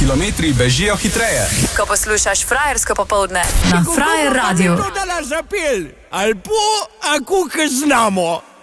kilometri bežijo hitreje. Ko poslušaš Frajersko popoldne na Frajer Radio. To da nas zapel, ali po, ako znamo.